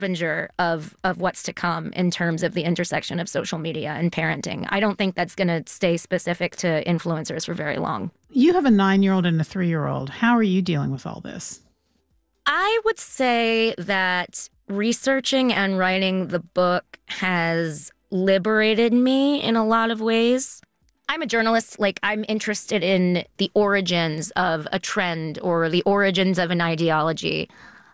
harbinger of what's to come in terms of the intersection of social media and parenting. I don't think that's going to stay specific to influencers for very long. You have a 9-year-old and a 3-year-old. How are you dealing with all this? I would say that researching and writing the book has liberated me in a lot of ways. I'm a journalist. Like, I'm interested in the origins of a trend or the origins of an ideology.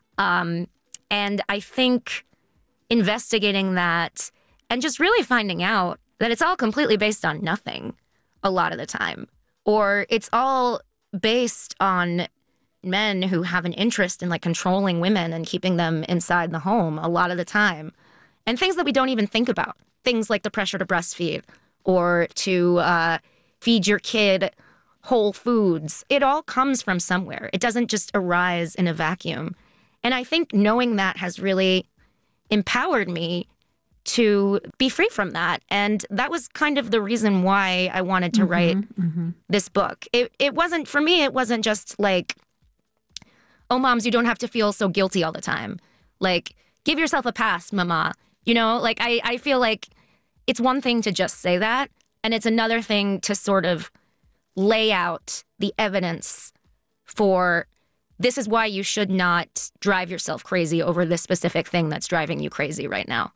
And I think investigating that and just really finding out that it's all completely based on nothing a lot of the time, or it's all based on men who have an interest in like controlling women and keeping them inside the home a lot of the time, and things that we don't even think about, things like the pressure to breastfeed or to feed your kid whole foods. It all comes from somewhere. It doesn't just arise in a vacuum. And I think knowing that has really empowered me to be free from that. And that was kind of the reason why I wanted to write this book. It wasn't, for me, it wasn't just like, oh, moms, you don't have to feel so guilty all the time. Like, give yourself a pass, mama. You know, like, I feel like it's one thing to just say that, and it's another thing to sort of lay out the evidence for this is why you should not drive yourself crazy over this specific thing that's driving you crazy right now.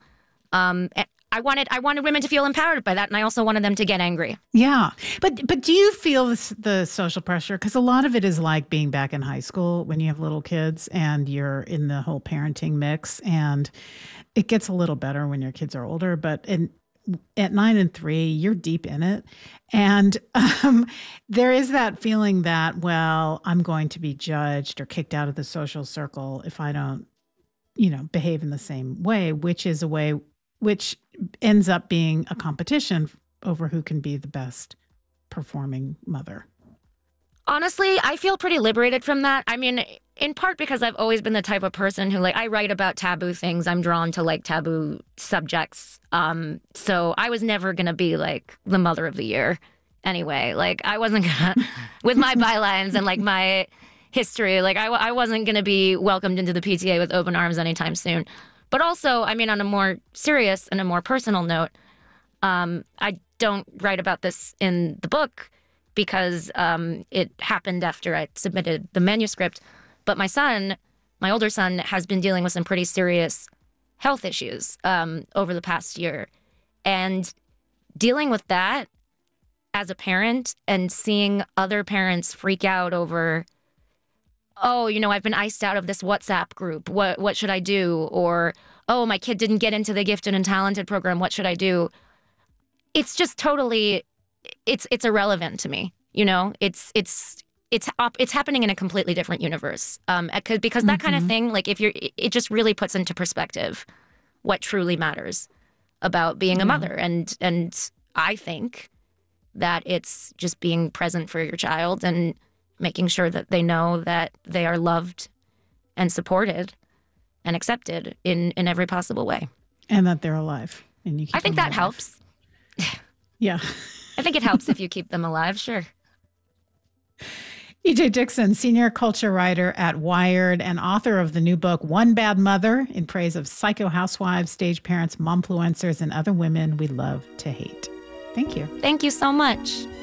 I wanted women to feel empowered by that, and I also wanted them to get angry. Yeah. But do you feel the social pressure? Because a lot of it is like being back in high school when you have little kids and you're in the whole parenting mix, and it gets a little better when your kids are older. But at 9 and 3, you're deep in it. And there is that feeling that, well, I'm going to be judged or kicked out of the social circle if I don't, behave in the same way, which is a way which ends up being a competition over who can be the best performing mother. Honestly, I feel pretty liberated from that. I mean, in part because I've always been the type of person who, like, I write about taboo things. I'm drawn to, like, taboo subjects. So I was never going to be, like, the mother of the year anyway. Like, I wasn't going to, with my bylines and, like, my history, like, I wasn't going to be welcomed into the PTA with open arms anytime soon. But also, I mean, on a more serious and a more personal note, I don't write about this in the book because it happened after I submitted the manuscript. But my older son, has been dealing with some pretty serious health issues over the past year. And dealing with that as a parent and seeing other parents freak out over, oh, I've been iced out of this WhatsApp group. What should I do? Or, oh, my kid didn't get into the gifted and talented program. What should I do? It's just totally, it's irrelevant to me. It's happening in a completely different universe. Because that kind of thing, like, it just really puts into perspective what truly matters about being a mother. And I think that it's just being present for your child and making sure that they know that they are loved and supported and accepted in every possible way. And that they're alive. And I think that helps. Yeah. I think it helps if you keep them alive, sure. E.J. Dixon, senior culture writer at Wired and author of the new book, One Bad Mother, in praise of psycho housewives, stage parents, momfluencers, and other women we love to hate. Thank you. Thank you so much.